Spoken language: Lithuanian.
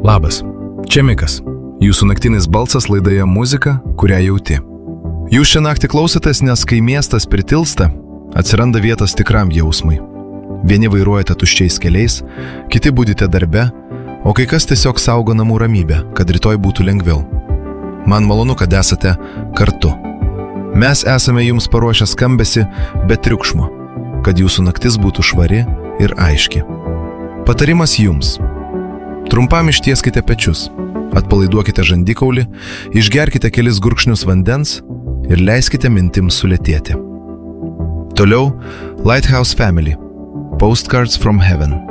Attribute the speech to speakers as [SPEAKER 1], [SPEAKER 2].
[SPEAKER 1] Labas, čia Mikas. Jūsų naktinis balsas laidoje muzika, kurią jauti. Jūs šią naktį klausotės, nes kai miestas pritilsta, atsiranda vietos tikram jausmui. Vieni vairuojate tuščiais keliais, kiti budite darbe, o kai kas tiesiog saugo namų ramybę, kad rytoj būtų lengviau. Man malonu, kad esate kartu. Mes esame jums paruošę skambesį be triukšmo, kad jūsų naktis būtų švari ir aiški. Patarimas jums. Trumpam ištieskite pečius, atpalaiduokite žandikaulį, išgerkite kelis gurkšnius vandens ir leiskite mintims sulėtėti. Toliau Lighthouse Family – Postcards from Heaven.